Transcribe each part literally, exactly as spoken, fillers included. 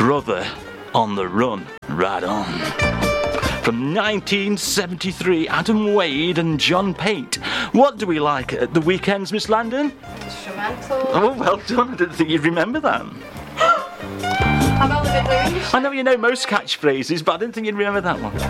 Brother on the Run. Right on. From nineteen seventy-three, Adam Wade and John Pate. What do we like at the weekends, Miss Landon? Instrumental. Oh, well done. I didn't think you'd remember that. I've only been doing this. I know you know most catchphrases, but I didn't think you'd remember that one.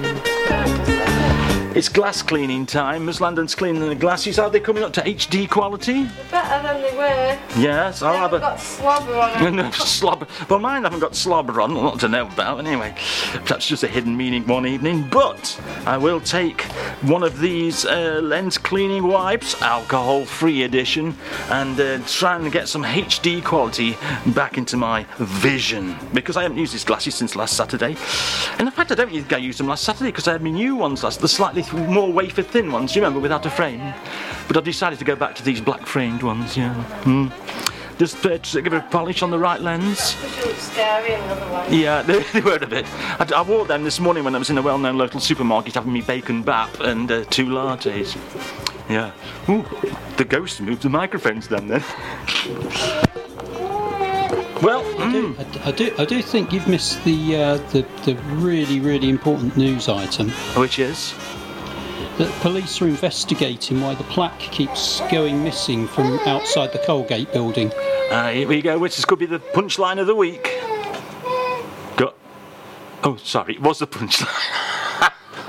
It's glass cleaning time. Miss Landon's cleaning the glasses. Are they coming up to H D quality? They're better than they were. Yes, I'll They have haven't a... got slobber on them. No, slobber. Well, mine haven't got slobber on, not to know about anyway. That's just a hidden meaning one evening. But I will take one of these uh, lens cleaning wipes, alcohol-free edition, and uh, try and get some H D quality back into my vision. Because I haven't used these glasses since last Saturday. And in fact, I don't think I used them last Saturday because I had my new ones last, the slightly more wafer thin ones, do you remember, without a frame? But I've decided to go back to these black framed ones, yeah. Mm. Just uh, to give it a polish on the right lens. They look scary in the other one. Yeah, they, they were a bit. I, I wore them this morning when I was in a well-known local supermarket having me bacon bap and uh, two lattes. Yeah. Ooh, the ghost moved the microphones down then. Well, I do, mm. I, I do, I do think you've missed the, uh, the the really, really important news item. Which is? That police are investigating why the plaque keeps going missing from outside the Colgate building. Uh, here we go, which could be the punchline of the week. Go. Oh, sorry, it was the punchline.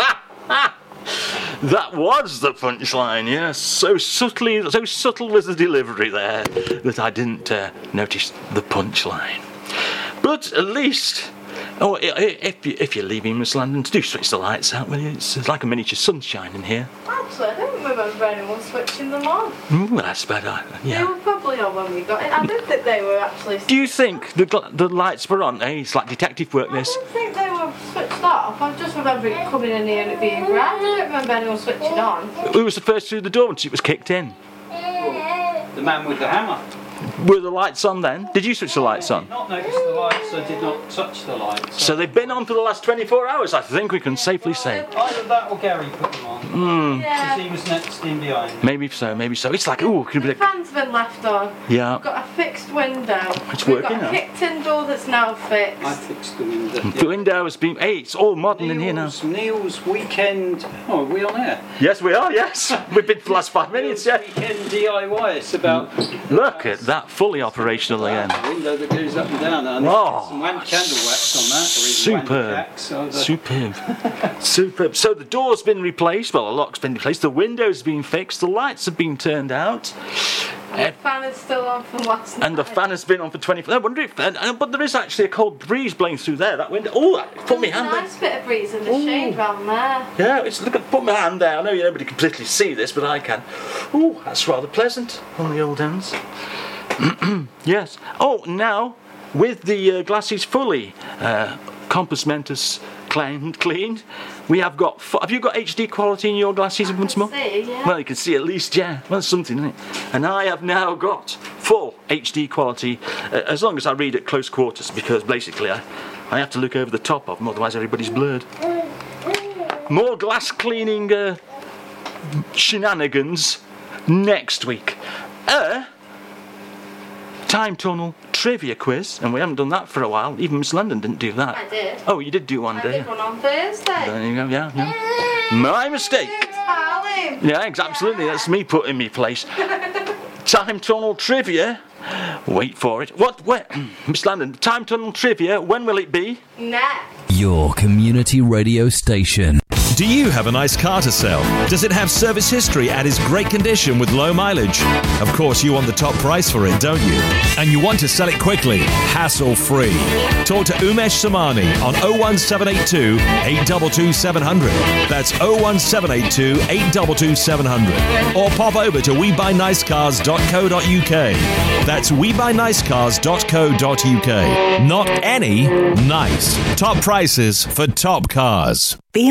That was the punchline, yes. So subtly, so subtle was the delivery there that I didn't uh, notice the punchline. But at least, oh, if, you, if you're leaving Miss Landon, do switch the lights out, will you? It's like a miniature sunshine in here. Actually, I don't remember anyone switching them on. Ooh, that's better, yeah. They were probably on when we got in. I don't think they were actually... Do you think the gl- the lights were on? Hey, it's like detective work, I this. don't think they were switched off. I just remember it coming in here and it being bright. I don't remember anyone switching on. Who was the first through the door once it was kicked in? The man with the hammer. Were the lights on then? Did you switch the lights I on? did not notice the lights, I did not touch the lights. So they've been on for the last twenty-four hours, I think we can safely say. Either that or Gary put them on. Mm. Because Yeah. he was next in behind. Maybe so, maybe so. It's like, ooh, could be The like, fan's been left on. yeah. We've got a fixed window. It's We've working got now. a kicked-in door that's now fixed. I fixed the window. The window has been, hey, it's all modern in here now. Neil's, Neil's weekend. Oh, are we on air? Yes, we are, yes. We've been for the last five minutes, Neil's yeah. Weekend D I Y. It's about. Look at that, fully operational A again. window that goes up and down. And Oh, some wand candle wax on that. Or even superb. wand wax, so the- Superb. Superb. So the door's been replaced, well, the lock's been replaced, the window's been fixed, the lights have been turned out. And the fan is still on from last night. And the fan has been on for twenty-four. I wonder if, uh, but there is actually a cold breeze blowing through there. That window. Oh, that put my There's a hand there. nice bit of breeze in the Ooh. shade round there. Yeah, it's look at put my hand there. I know nobody can particularly see this, but I can. Oh, that's rather pleasant on the old hands. Yes. Oh, now with the uh, glasses fully uh, compass mentis cleaned, cleaned, we have got. F- have you got H D quality in your glasses once more? See, yeah. Well, you can see at least, yeah. Well, that's something, isn't it? And I have now got full H D quality, uh, as long as I read at close quarters, because basically I, I have to look over the top of them, otherwise everybody's blurred. More glass cleaning uh, shenanigans next week. Uh, time tunnel trivia quiz, and we haven't done that for a while. Even Miss London didn't do that. I did. Oh, you did do one, I did did you? one on Thursday. There you go, yeah. yeah. My mistake. Darling. Yeah, ex- absolutely. That's me putting me place. Time tunnel trivia. Wait for it. What? Where? Miss Landon, time tunnel trivia. When will it be? Next. Your community radio station. Do you have a nice car to sell? Does it have service history and is great condition with low mileage? Of course, you want the top price for it, don't you? And you want to sell it quickly, hassle-free. Talk to Umesh Samani on oh one seven eight two, eight two two, seven hundred. That's oh one seven eight two, eight two two, seven hundred. Or pop over to we buy nice cars dot co dot uk. That's we buy nice cars dot co dot uk. Not any, nice. Top prices for top cars. B R B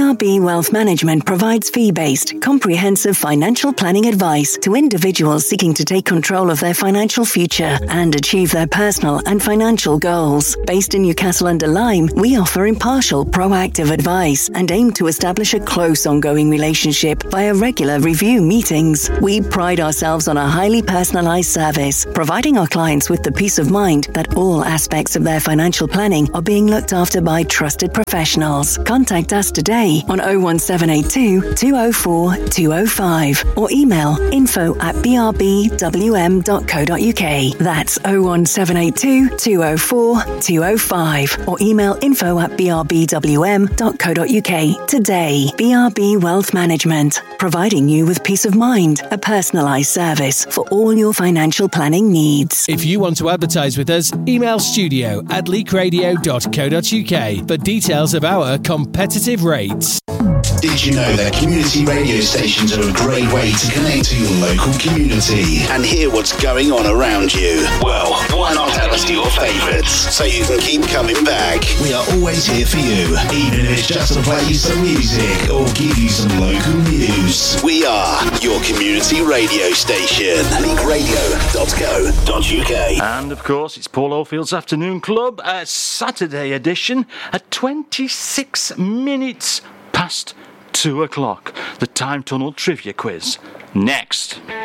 Wealth Management provides fee-based, comprehensive financial planning advice to individuals seeking to take control of their financial future and achieve their personal and financial goals. Based in Newcastle under Lyme, we offer impartial, proactive advice and aim to establish a close, ongoing relationship via regular review meetings. We pride ourselves on a highly personalised service, providing our clients with the peace of mind that all aspects of their financial planning are being looked after by trusted professionals. Contact us today on oh one seven eight two, two oh four, two oh five or email info at b r b w m dot co dot u k. That's oh one seven eight two, two oh four, two oh five or email info at b r b w m dot co dot u k today. B R B Wealth Management, providing you with peace of mind, a personalised service for all your financial planning needs. If you want to advertise with us, email studio at leak radio dot co dot u k for details of our competitive rates. Did you know that community radio stations are a great way to connect to your local community and hear what's going on around you? Well, why not add us to your favourites so you can keep coming back? We are always here for you, even if it's just to play you some music or give you some local news. We are your community radio station, leak radio dot co dot u k. And of course, it's Paul Oldfield's Afternoon Club, a Saturday edition at twenty-six minutes past two o'clock. The Time Tunnel Trivia Quiz. Next.